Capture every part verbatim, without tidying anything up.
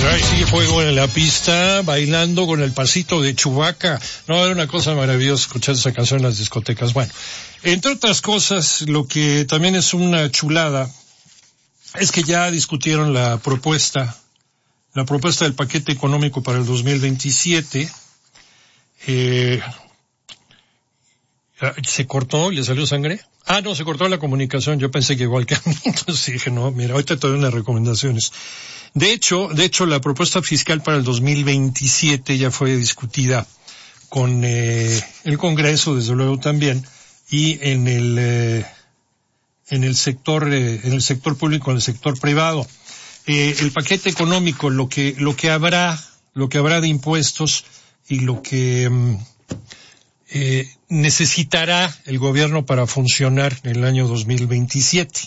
Ahí sigue Fuego en la Pista, bailando con el pasito de Chewbacca. No, era una cosa maravillosa escuchar esa canción en las discotecas. Bueno, entre otras cosas, lo que también es una chulada es que ya discutieron la propuesta, la propuesta del paquete económico para el dos mil veintisiete. Eh, ¿Se cortó y le salió sangre? Ah, no, se cortó la comunicación. Yo pensé que igual que a mí. Entonces dije, no, mira, ahorita te doy unas recomendaciones. De hecho, de hecho, la propuesta fiscal para el dos mil veintisiete ya fue discutida con eh, el Congreso, desde luego también, y en el eh, en el sector eh, en el sector público, en el sector privado. Eh, el paquete económico, lo que lo que habrá, lo que habrá de impuestos y lo que mm, eh, necesitará el gobierno para funcionar en el año dos mil veintisiete.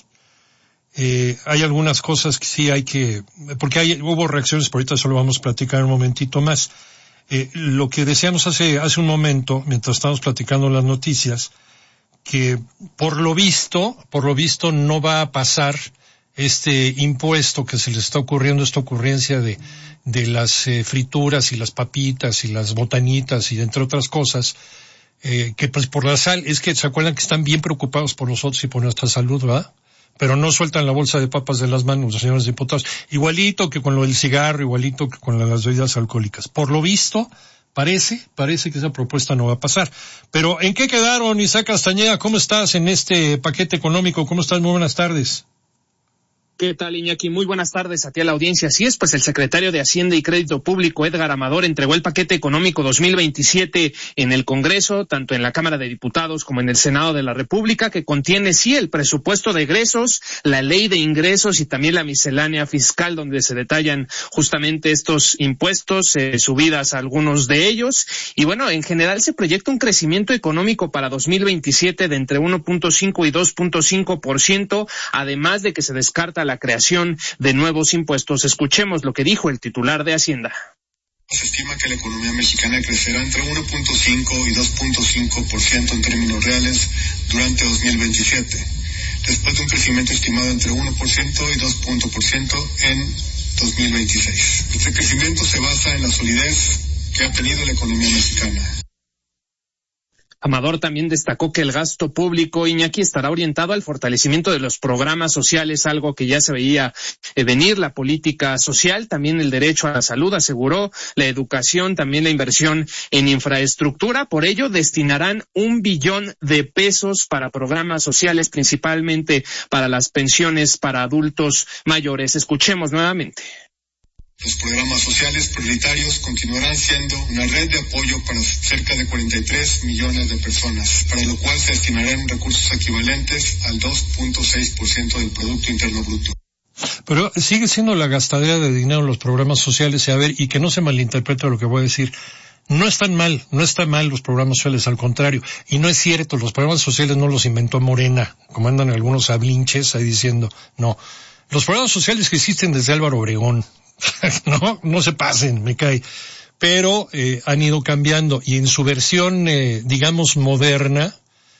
Eh, hay algunas cosas que sí hay que, porque hay, hubo reacciones, por ahorita solo vamos a platicar un momentito más. Eh, lo que decíamos hace, hace un momento, mientras estábamos platicando las noticias, que por lo visto, por lo visto no va a pasar este impuesto que se le está ocurriendo, esta ocurrencia de, de las eh, frituras y las papitas y las botanitas y entre otras cosas, eh, que pues por la sal, es que se acuerdan que están bien preocupados por nosotros y por nuestra salud, ¿verdad? Pero no sueltan la bolsa de papas de las manos los señores diputados. Igualito que con lo del cigarro, igualito que con las bebidas alcohólicas. Por lo visto, parece, parece que esa propuesta no va a pasar. Pero, ¿en qué quedaron, Isaac Castañeda? ¿Cómo estás en este paquete económico? ¿Cómo estás? Muy buenas tardes. ¿Qué tal, Iñaki? Muy buenas tardes a ti a la audiencia. Así es, pues el secretario de Hacienda y Crédito Público, Edgar Amador, entregó el paquete económico dos mil veintisiete en el Congreso, tanto en la Cámara de Diputados como en el Senado de la República, que contiene, sí, el presupuesto de egresos, la ley de ingresos y también la miscelánea fiscal, donde se detallan justamente estos impuestos, eh, subidas a algunos de ellos. Y bueno, en general se proyecta un crecimiento económico para dos mil veintisiete de entre uno punto cinco y dos punto cinco por ciento, además de que se descarta la creación de nuevos impuestos. Escuchemos lo que dijo el titular de Hacienda. Se estima que la economía mexicana crecerá entre uno punto cinco y dos punto cinco por ciento en términos reales durante dos mil veintisiete, después de un crecimiento estimado entre uno por ciento y dos por ciento en dos mil veintiséis. Este crecimiento se basa en la solidez que ha tenido la economía mexicana. Amador también destacó que el gasto público, Iñaki, estará orientado al fortalecimiento de los programas sociales, algo que ya se veía eh, venir, la política social, también el derecho a la salud, aseguró, la educación, también la inversión en infraestructura. Por ello, destinarán un billón de pesos para programas sociales, principalmente para las pensiones para adultos mayores. Escuchemos nuevamente. Los programas sociales prioritarios continuarán siendo una red de apoyo para cerca de cuarenta y tres millones de personas, para lo cual se destinarán recursos equivalentes al dos punto seis por ciento del Producto Interno Bruto. Pero sigue siendo la gastadera de dinero en los programas sociales, y a ver, y que no se malinterprete lo que voy a decir. No están mal, no están mal los programas sociales, al contrario. Y no es cierto, los programas sociales no los inventó Morena, como andan algunos ablinches ahí diciendo, no. Los programas sociales que existen desde Álvaro Obregón, no, no se pasen, me cae. Pero eh, han ido cambiando y en su versión, eh, digamos, moderna,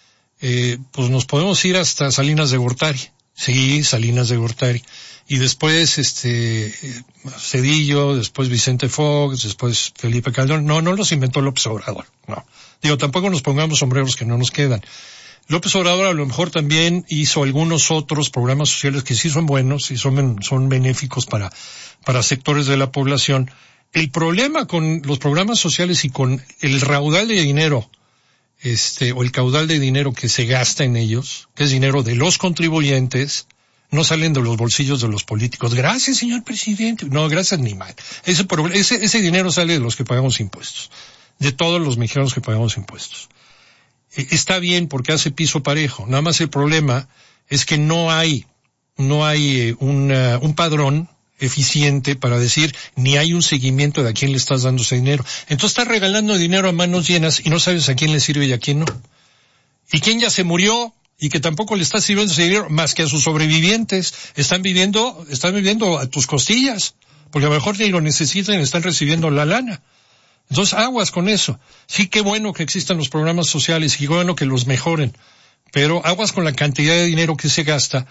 eh, pues nos podemos ir hasta Salinas de Gortari. Sí, Salinas de Gortari. Y después, este, eh, Cedillo, después Vicente Fox, después Felipe Calderón. No, no los inventó López Obrador, no. Digo, tampoco nos pongamos sombreros que no nos quedan. López Obrador a lo mejor también hizo algunos otros programas sociales que sí son buenos y son, son benéficos para, para sectores de la población. El problema con los programas sociales y con el raudal de dinero, este, o el caudal de dinero que se gasta en ellos, que es dinero de los contribuyentes, no salen de los bolsillos de los políticos. Gracias, señor presidente. No, gracias ni mal. Ese, ese, ese dinero sale de los que pagamos impuestos, de todos los mexicanos que pagamos impuestos. Está bien porque hace piso parejo. Nada más el problema es que no hay, no hay un, uh, un padrón eficiente para decir, ni hay un seguimiento de a quién le estás dando ese dinero. Entonces estás regalando dinero a manos llenas y no sabes a quién le sirve y a quién no. Y quién ya se murió y que tampoco le está sirviendo ese dinero más que a sus sobrevivientes. Están viviendo, están viviendo a tus costillas, porque a lo mejor ni lo necesitan y están recibiendo la lana. Entonces, aguas con eso. Sí, qué bueno que existan los programas sociales y qué bueno que los mejoren, pero aguas con la cantidad de dinero que se gasta